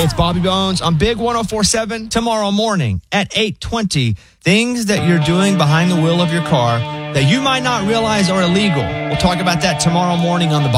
Hey, it's Bobby Bones on Big 104.7. Tomorrow morning at 8:20, things that you're doing behind the wheel of your car that you might not realize are illegal. We'll talk about that tomorrow morning on the